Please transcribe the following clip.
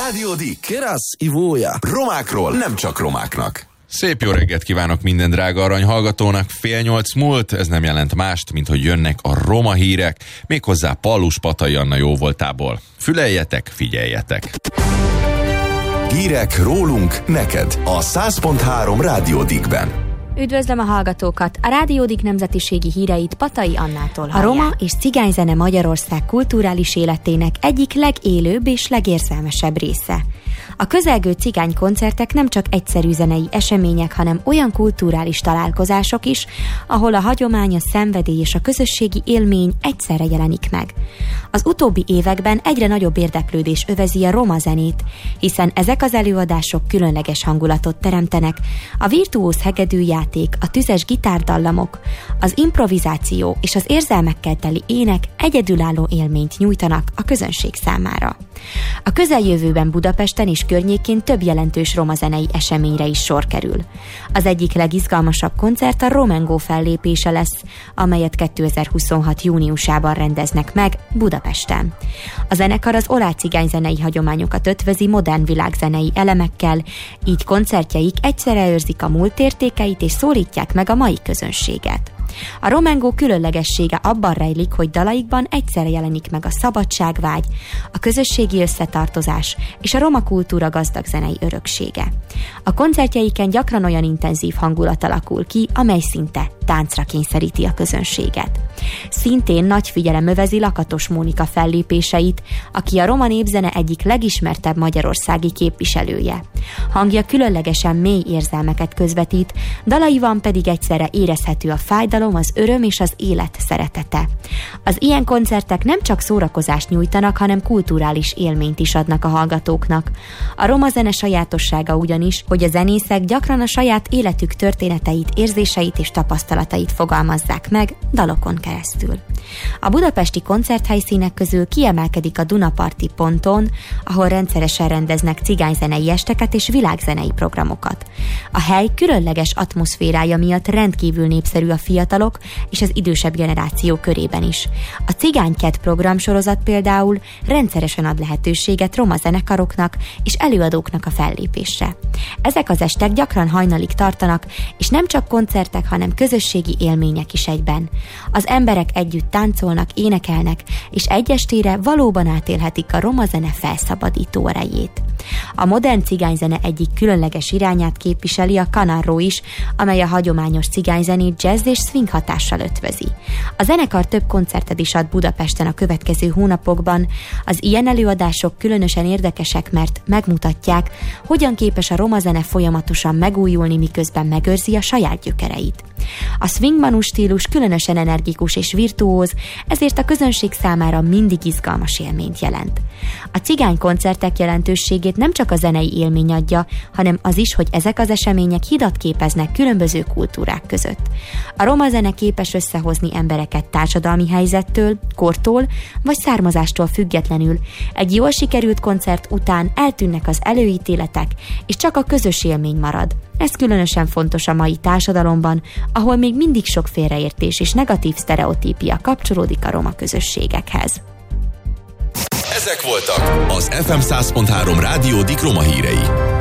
Rádió Dick. Kerasz, ivója. Romákról nem csak romáknak. Szép jó reggelt kívánok minden drága arany hallgatónak. 7:30 múlt, ez nem jelent mást, mint hogy jönnek a roma hírek, méghozzá Pallus Patai Anna jóvoltából. Füleljetek, figyeljetek! Hírek rólunk, neked a 100.3 Rádió Dickben. Üdvözlöm a hallgatókat! A Rádió Dick nemzetiségi híreit Patai Annától hallják. A roma és cigányzene Magyarország kulturális életének egyik legélőbb és legérzelmesebb része. A közelgő cigánykoncertek nem csak egyszerű zenei események, hanem olyan kulturális találkozások is, ahol a hagyomány, a szenvedély és a közösségi élmény egyszerre jelenik meg. Az utóbbi években egyre nagyobb érdeklődés övezi a roma zenét, hiszen ezek az előadások különleges hangulatot teremtenek, a virtuóz hegedűjáték, a tüzes gitárdallamok, az improvizáció és az érzelmekkel teli ének egyedülálló élményt nyújtanak a közönség számára. A közeljövőben Budapesten és környékén több jelentős roma zenei eseményre is sor kerül. Az egyik legizgalmasabb koncert a Romengo fellépése lesz, amelyet 2026. júniusában rendeznek meg Budapesten. A zenekar az oláh cigányzenei hagyományokat ötvözi modern világzenei elemekkel, így koncertjeik egyszerre őrzik a múlt értékeit és szólítják meg a mai közönséget. A Romengo különlegessége abban rejlik, hogy dalaikban egyszerre jelenik meg a szabadságvágy, a közösségi összetartozás és a roma kultúra gazdag zenei öröksége. A koncertjeiken gyakran olyan intenzív hangulat alakul ki, amely szinte táncra kényszeríti a közönséget. Szintén nagy figyelem övezi Lakatos Mónika fellépéseit, aki a roma népzene egyik legismertebb magyarországi képviselője. Hangja különlegesen mély érzelmeket közvetít, dalaiban pedig egyszerre érezhető a fájdalom, az öröm és az élet szeretete. Az ilyen koncertek nem csak szórakozást nyújtanak, hanem kulturális élményt is adnak a hallgatóknak. A roma zene sajátossága ugyanis, hogy a zenészek gyakran a saját életük történeteit, érzéseit és tapasztalatait fogalmazzák meg dalokon keresztül. A budapesti koncerthelyszínek közül kiemelkedik a Dunaparti ponton, ahol rendszeresen rendeznek cigányzenei esteket és világzenei programokat. A hely különleges atmoszférája miatt rendkívül népszerű a fiatalok és az idősebb generáció körében is. A Cigányked programsorozat például rendszeresen ad lehetőséget roma zenekaroknak és előadóknak a fellépésre. Ezek az estek gyakran hajnalig tartanak, és nem csak koncertek, hanem közösségi élmények is egyben. Az emberek együtt táncolnak, énekelnek, és egy estére valóban átélhetik a roma zene felszabadító erejét. A modern cigányzene egyik különleges irányát képviseli a Canarro is, amely a hagyományos cigányzenét jazz és swing hatással ötvözi. A zenekar több koncertet is ad Budapesten a következő hónapokban. Az ilyen előadások különösen érdekesek, mert megmutatják, hogyan képes a roma zene folyamatosan megújulni, miközben megőrzi a saját gyökereit. A swingmanus stílus különösen energikus és virtuóz, ezért a közönség számára mindig izgalmas élményt jelent. A cigánykoncertek jelentőségét nem csak a zenei élmény adja, hanem az is, hogy ezek az események hidat képeznek különböző kultúrák között. A roma zene képes összehozni embereket társadalmi helyzettől, kortól vagy származástól függetlenül. Egy jól sikerült koncert után eltűnnek az előítéletek, és csak a közös élmény marad. Ez különösen fontos a mai társadalomban, ahol még mindig sok félreértés és negatív sztereotípia kapcsolódik a roma közösségekhez. Ezek voltak az FM 100.3 Rádió Dick roma hírei.